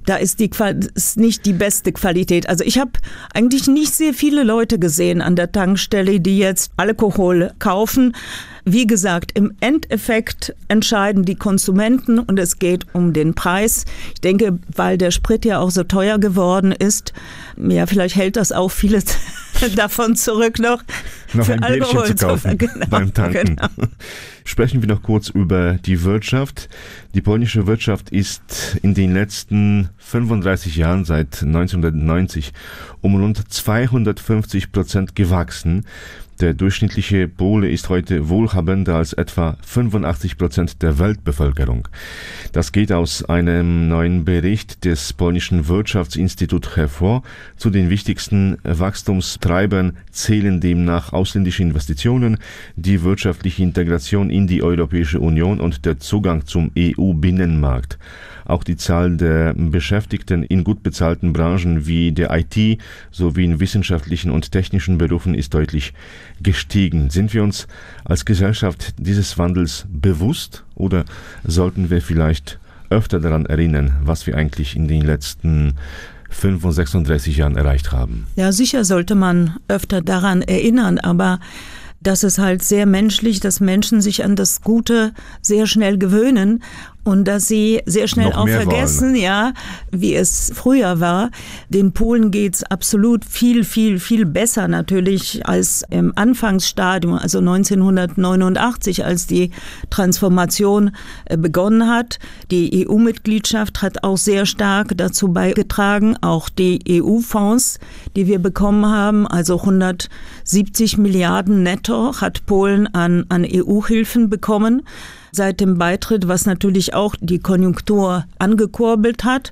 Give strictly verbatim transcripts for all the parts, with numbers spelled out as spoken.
da ist die ist nicht die beste Qualität. Also ich habe eigentlich nicht sehr viele Leute gesehen an der Tankstelle, die jetzt Alkohol kaufen. Wie gesagt, im Endeffekt entscheiden die Konsumenten und es geht um den Preis. Ich denke, weil der Sprit ja auch so teuer geworden ist, ja, vielleicht hält das auch viele davon zurück, noch, noch für ein Alkohol Bierchen zu kaufen genau, beim Tanken. Genau. Sprechen wir noch kurz über die Wirtschaft. Die polnische Wirtschaft ist in den letzten fünfunddreißig Jahren, seit neunzehnhundertneunzig, um rund zweihundertfünfzig Prozent gewachsen. Der durchschnittliche Pole ist heute wohlhabender als etwa fünfundachtzig Prozent der Weltbevölkerung. Das geht aus einem neuen Bericht des polnischen Wirtschaftsinstituts hervor. Zu den wichtigsten Wachstumstreibern zählen demnach ausländische Investitionen, die wirtschaftliche Integration in die Europäische Union und der Zugang zum E U-Binnenmarkt. Auch die Zahl der Beschäftigten in gut bezahlten Branchen wie der I T sowie in wissenschaftlichen und technischen Berufen ist deutlich gestiegen. Sind wir uns als Gesellschaft dieses Wandels bewusst oder sollten wir vielleicht öfter daran erinnern, was wir eigentlich in den letzten fünfundsechsunddreißig Jahren erreicht haben? Ja, sicher sollte man öfter daran erinnern, aber das ist halt sehr menschlich, dass Menschen sich an das Gute sehr schnell gewöhnen und dass sie sehr schnell auch vergessen, wollen. ja, wie es früher war. Den Polen geht's absolut viel, viel, viel besser natürlich als im Anfangsstadium, also neunzehnhundertneunundachtzig, als die Transformation begonnen hat. Die E U-Mitgliedschaft hat auch sehr stark dazu beigetragen, auch die E U-Fonds, die wir bekommen haben, also hundertsiebzig Milliarden netto hat Polen an, an E U-Hilfen bekommen seit dem Beitritt, was natürlich auch die Konjunktur angekurbelt hat.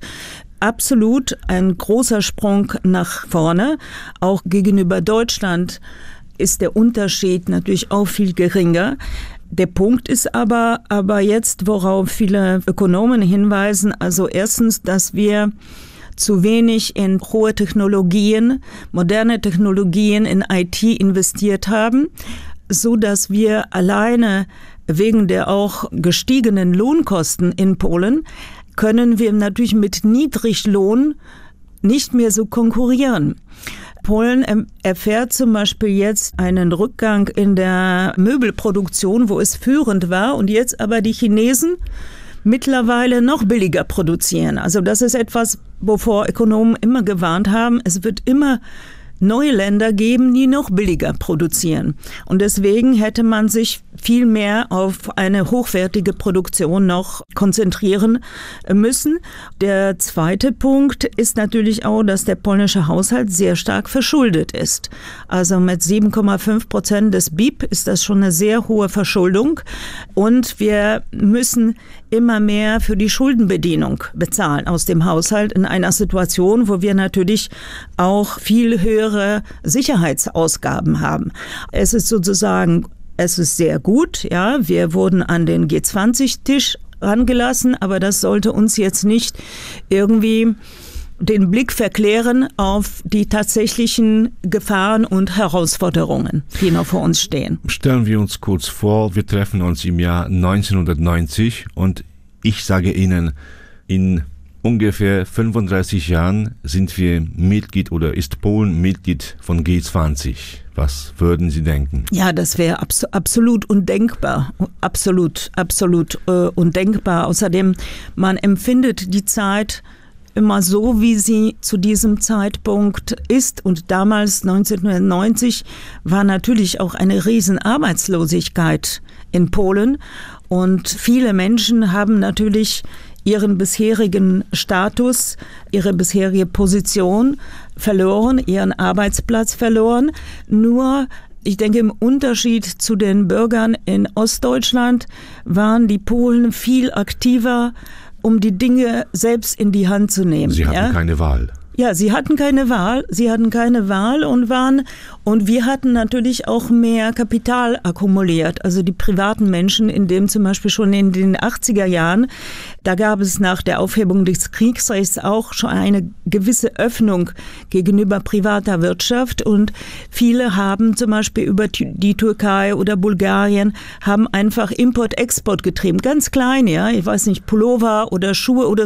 Absolut ein großer Sprung nach vorne. Auch gegenüber Deutschland ist der Unterschied natürlich auch viel geringer. Der Punkt ist aber, aber jetzt, worauf viele Ökonomen hinweisen, also erstens, dass wir zu wenig in hohe Technologien, moderne Technologien in I T investiert haben, so dass wir alleine wegen der auch gestiegenen Lohnkosten in Polen können wir natürlich mit Niedriglohn nicht mehr so konkurrieren. Polen erfährt zum Beispiel jetzt einen Rückgang in der Möbelproduktion, wo es führend war und jetzt aber die Chinesen mittlerweile noch billiger produzieren. Also das ist etwas, wovor Ökonomen immer gewarnt haben. Es wird immer neue Länder geben, die noch billiger produzieren. Und deswegen hätte man sich viel mehr auf eine hochwertige Produktion noch konzentrieren müssen. Der zweite Punkt ist natürlich auch, dass der polnische Haushalt sehr stark verschuldet ist. Also mit sieben Komma fünf Prozent des B I P ist das schon eine sehr hohe Verschuldung. Und wir müssen immer mehr für die Schuldenbedienung bezahlen aus dem Haushalt in einer Situation, wo wir natürlich auch viel höhere Sicherheitsausgaben haben. Es ist sozusagen, es ist sehr gut, ja, wir wurden an den G zwanzig Tisch rangelassen, aber das sollte uns jetzt nicht irgendwie den Blick verklären auf die tatsächlichen Gefahren und Herausforderungen, die noch vor uns stehen. Stellen wir uns kurz vor, wir treffen uns im Jahr neunzehnhundertneunzig und ich sage Ihnen, in ungefähr fünfunddreißig Jahren sind wir Mitglied oder ist Polen Mitglied von G zwanzig. Was würden Sie denken? Ja, das wäre abs- absolut undenkbar. Absolut, absolut äh, undenkbar. Außerdem, man empfindet die Zeit immer so, wie sie zu diesem Zeitpunkt ist. Und damals, neunzehnhundertneunzig, war natürlich auch eine riesen Arbeitslosigkeit in Polen. Und viele Menschen haben natürlich ihren bisherigen Status, ihre bisherige Position verloren, ihren Arbeitsplatz verloren. Nur, ich denke, im Unterschied zu den Bürgern in Ostdeutschland waren die Polen viel aktiver, um die Dinge selbst in die Hand zu nehmen. Sie hatten ja? keine Wahl. Ja, sie hatten keine Wahl, sie hatten keine Wahl und waren, und wir hatten natürlich auch mehr Kapital akkumuliert, also die privaten Menschen, in dem zum Beispiel schon in den achtziger Jahren, da gab es nach der Aufhebung des Kriegsrechts auch schon eine gewisse Öffnung gegenüber privater Wirtschaft und viele haben zum Beispiel über die Türkei oder Bulgarien, haben einfach Import-Export getrieben, ganz klein, ja, ich weiß nicht, Pullover oder Schuhe oder